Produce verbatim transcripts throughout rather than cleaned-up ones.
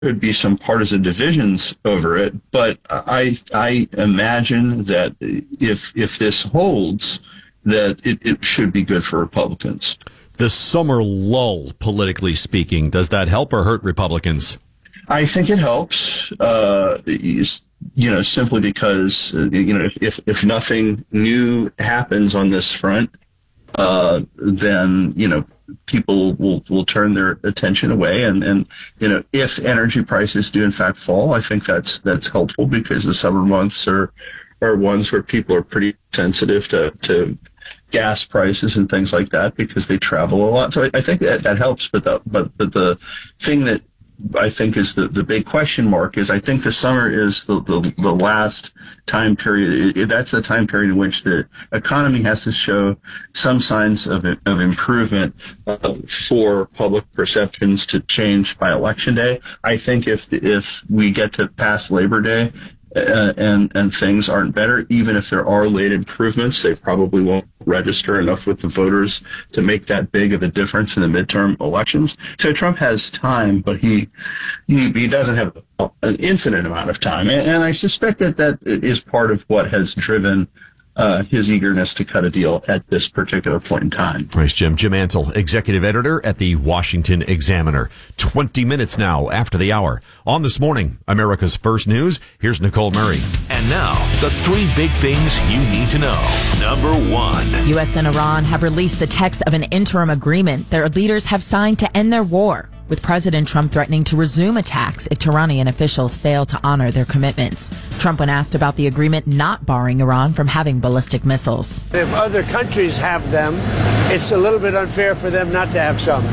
could be some partisan divisions over it, but I I imagine that if if this holds, that it, it should be good for Republicans. The summer lull, politically speaking, does that help or hurt Republicans? I think it helps, uh, you know, simply because, uh, you know, if, if nothing new happens on this front, uh, then, you know, people will, will turn their attention away. And, and, you know, if energy prices do in fact fall, I think that's that's helpful because the summer months are, are ones where people are pretty sensitive to, to gas prices and things like that because they travel a lot. So I, I think that, that helps. But the, but, but the thing that I think is the, the big question mark is I think the summer is the, the, the last time period. It, that's the time period in which the economy has to show some signs of of improvement uh, for public perceptions to change by Election Day. I think if if we get to past Labor Day uh, and and things aren't better, even if there are late improvements, they probably won't register enough with the voters to make that big of a difference in the midterm elections. So Trump has time, but he he, he doesn't have an infinite amount of time. And, and I suspect that that is part of what has driven uh, his eagerness to cut a deal at this particular point in time. Thanks, Jim. Jim Ansell, executive editor at the Washington Examiner. twenty minutes now after the hour. On This Morning, America's First News, here's Nicole Murray. And now, the three big things you need to know. Number one. U S and Iran have released the text of an interim agreement their leaders have signed to end their war, with President Trump threatening to resume attacks if Iranian officials fail to honor their commitments. Trump, when asked about the agreement not barring Iran from having ballistic missiles. If other countries have them, it's a little bit unfair for them not to have some.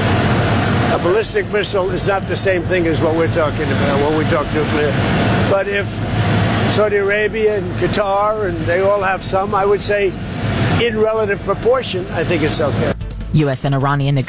A ballistic missile is not the same thing as what we're talking about when we talk nuclear. But if Saudi Arabia and Qatar, and they all have some, I would say in relative proportion, I think it's okay. U S and Iranian